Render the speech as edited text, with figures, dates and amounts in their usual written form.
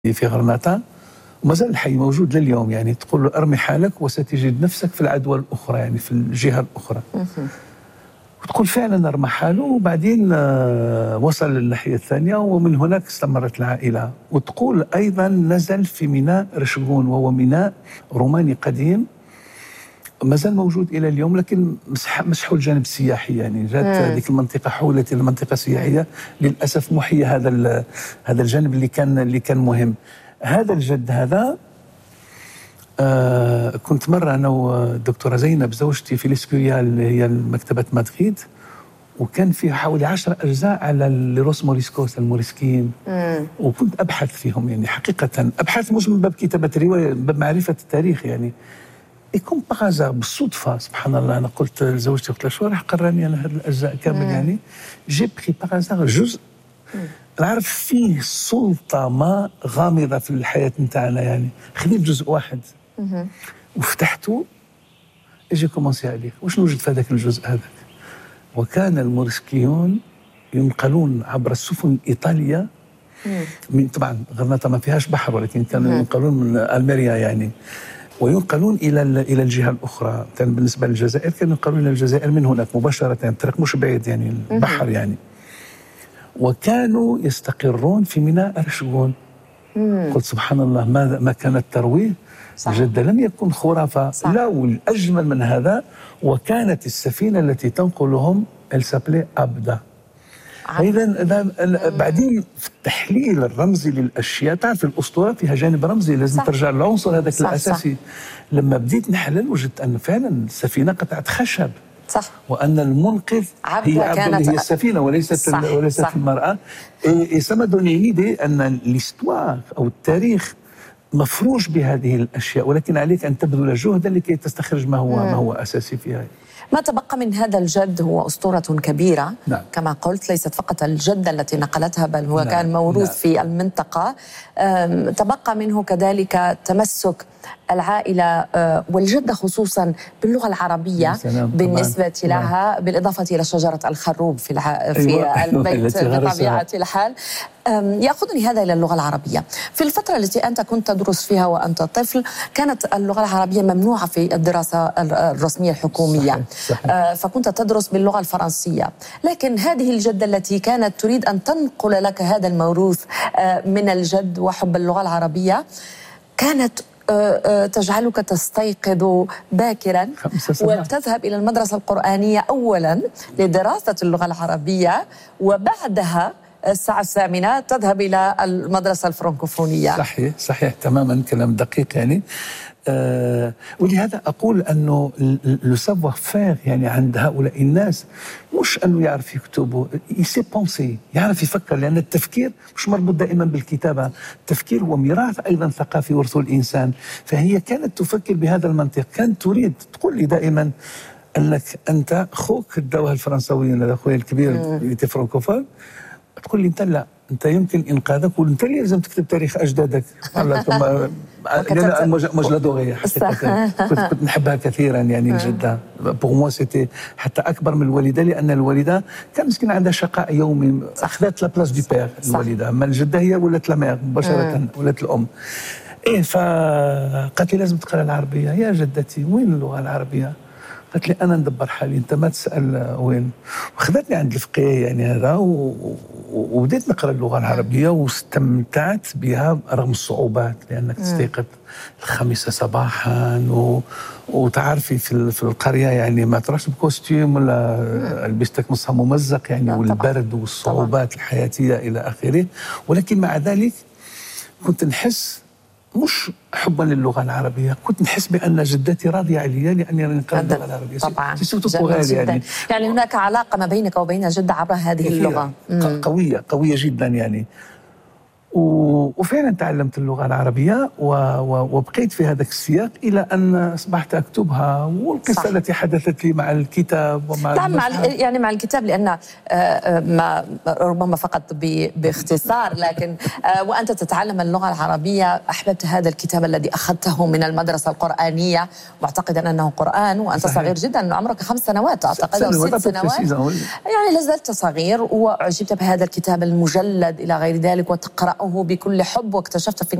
في غرناطة، وما زال الحي موجود لليوم. يعني تقول له ارمي حالك وستجد نفسك في العدوى الأخرى، يعني في الجهة الأخرى. وتقول فعلا رمى حاله، وبعدين وصل للناحية الثانية، ومن هناك استمرت العائلة. وتقول أيضا نزل في ميناء رشقون، وهو ميناء روماني قديم ما زال موجود إلى اليوم، لكن مسحوا الجانب السياحي. يعني جات هذيك المنطقة حولت إلى منطقة سياحية، للأسف محي هذا الجانب اللي كان مهم. هذا الجد هذا كنت مرة أنا والدكتورة زينب زوجتي في الإسكوريا اللي هي مكتبة مدريد، وكان فيه حوالي 10 أجزاء على لروس موريسكوس الموريسكيين، وكنت أبحث فيهم. يعني حقيقة أبحث مش من باب كتابة رواية، من باب معرفة التاريخ. يعني يكون بغازة بالصدفة، سبحان الله. أنا قلت لزوجتي، قلت لها شو راح قراني أنا هذه الأجزاء كامل. يعني جي بخي بغازة جزء نعرف فيه سلطة ما غامضة في الحياة نتاعنا. يعني خذيت جزء واحد وفتحته، اجي كومونسي عليه واش نوجد في هذاك الجزء هذاك. وكان الموريسكيون ينقلون عبر السفن الإيطالية من، طبعا غرناطة ما فيهاش بحر، ولكن كانوا ينقلون من ألميريا يعني، وينقلون الى الجهه الاخرى. كان بالنسبه للجزائر كانوا ينقلون الى الجزائر من هناك مباشره، يعني الطريق مش بعيد، يعني البحر يعني. وكانوا يستقرون في ميناء رشقون. قلت سبحان الله، ما كانت ترويه جدة لم يكن خرافة. لا، والأجمل من هذا، وكانت السفينة التي تنقلهم السابلي أبدا. إذا بعدين في التحليل الرمزي للأشياء، تعرف الأسطورة فيها جانب رمزي، لازم ترجع للعنصر هذاك الأساسي. لما بديت نحلل وجدت أن فعلا السفينة قطعة خشب، صح، وأن المنقذ هي السفينة وليست المرأة. سما دوني ليدي أن الاستواء أو التاريخ مفروش بهذه الأشياء، ولكن عليك أن تبذل جهدا لكي تستخرج ما هو أساسي فيها. ما تبقى من هذا الجد هو أسطورة كبيرة. نعم. كما قلت، ليست فقط الجدة التي نقلتها، بل هو كان موروث في المنطقة. تبقى منه كذلك تمسك العائلة والجدة خصوصا باللغة العربية بالنسبة لها، بالإضافة إلى شجرة الخروب في البيت بطبيعة الحال. يأخذني هذا إلى اللغة العربية. في الفترة التي أنت كنت تدرس فيها وأنت طفل، كانت اللغة العربية ممنوعة في الدراسة الرسمية الحكومية. صحيح. فكنت تدرس باللغة الفرنسية، لكن هذه الجدة التي كانت تريد أن تنقل لك هذا الموروث من الجد وحب اللغة العربية، كانت تجعلك تستيقظ باكرا وتذهب إلى المدرسة القرآنية أولا لدراسة اللغة العربية، وبعدها الساعة 8 تذهب إلى المدرسة الفرنكوفونية. صحيح تماما، كلام دقيق يعني. ولهذا أقول أنه لو سافوار فير يعني عند هؤلاء الناس مش أنه يعرف يكتب، يسي بونسي، يعرف يفكر، لأن التفكير مش مربوط دائما بالكتابة. التفكير هو ميراث أيضا ثقافي ورثه الإنسان. فهي كانت تفكر بهذا المنطق، كانت تريد تقول لي دائما أنك أنت أخوك داوها الفرنساويين، هذا أخوي الكبير اللي فرنكوفون، تقول لي أنت لا، أنت يمكن إنقاذك، وأنت اللي لازم تكتب تاريخ أجدادك. مجلة دورية حقيقة كنت نحبها كثيرا يعني الجدة. بور موا سيتي حتى أكبر من الوالدة، لأن الوالدة كان مسكين عندها شقاء يومي، أخذت لا بلاس دي بير الوالدة، أما الجدة هي ولات لا مير مباشرة، ولات الأم. فقالت لي لازم تقرأ العربية. يا جدتي وين اللغة العربية؟ قالت لي أنا ندبر حالي، أنت ما تسأل وين. وخذتني عند الفقيه يعني هذا، وبديت نقرأ اللغة العربية، واستمتعت بها رغم الصعوبات، لأنك تستيقظ 5 صباحا وتعرفي في القرية يعني ما تروحش بكوستيم ولا لبستك نصها ممزق يعني، والبرد والصعوبات الحياتية إلى آخره. ولكن مع ذلك كنت نحس مش حبا للغة العربية، كنت نحس بأن جدتي راضية عليا لأني نقرأ اللغة العربية. طبعا جدا. يعني هناك علاقة ما بينك وبين جدة عبر هذه اللغة قوية جدا يعني. وفعلا تعلمت اللغة العربية وبقيت في هذا السياق إلى أن أصبحت أكتبها. والقصة التي حدثت لي مع الكتاب ومع مع الكتاب، لأن ما ربما فقط باختصار، لكن وأنت تتعلم اللغة العربية أحببت هذا الكتاب الذي أخذته من المدرسة القرآنية، معتقدا أنه قرآن وأنت صغير جدا، عمرك 5 سنوات أعتقد أو 6 سنوات، يعني لازلت صغير، وأعجبت بهذا الكتاب المجلد إلى غير ذلك، وتقرأ قراءه بكل حب، واكتشفت في